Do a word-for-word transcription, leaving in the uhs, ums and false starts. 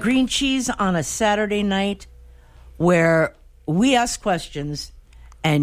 Green Cheese on a Saturday night where we ask questions